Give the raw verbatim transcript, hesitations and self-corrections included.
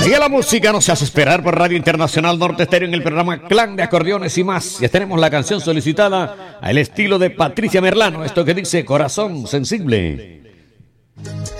Sigue la música, no se hace esperar por Radio Internacional Norte Estéreo en el programa Clan de Acordeones y más. Ya tenemos la canción solicitada al estilo de Patricia Merlano, esto que dice Corazón Sensible.